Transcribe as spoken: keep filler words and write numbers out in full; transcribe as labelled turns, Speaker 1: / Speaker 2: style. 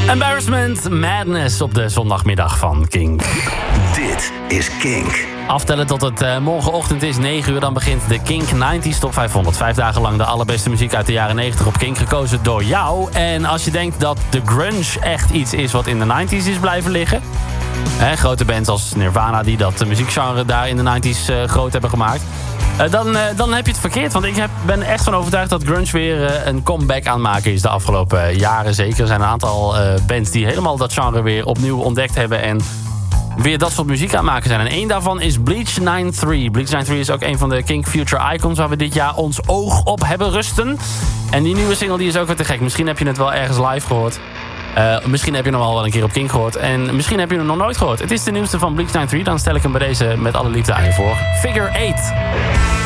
Speaker 1: Embarrassment Madness op de zondagmiddag van Kink.
Speaker 2: Dit is Kink.
Speaker 1: Aftellen tot het uh, morgenochtend is negen uur. Dan begint de Kink negentig Top vijfhonderd. Vijf dagen lang de allerbeste muziek uit de jaren negentig op Kink. Gekozen door jou. En als je denkt dat de grunge echt iets is wat in de negentig is blijven liggen. Hè, grote bands als Nirvana die dat muziekgenre daar in de negentig uh, groot hebben gemaakt. Uh, dan, uh, dan heb je het verkeerd. Want ik heb, ben echt van overtuigd dat grunge weer uh, een comeback aan het maken is de afgelopen uh, jaren. Zeker. Er zijn een aantal uh, bands die helemaal dat genre weer opnieuw ontdekt hebben. En weer dat soort muziek aan het maken zijn. En één daarvan is Bleach drieënnegentig. Bleach drieënnegentig is ook een van de Kink Future Icons waar we dit jaar ons oog op hebben rusten. En die nieuwe single die is ook weer te gek. Misschien heb je het wel ergens live gehoord. Uh, misschien heb je hem al wel een keer op Kink gehoord. En misschien heb je hem nog nooit gehoord. Het is de nieuwste van Bleach drieënnegentig. Dan stel ik hem bij deze met alle liefde aan je voor. Figure eight.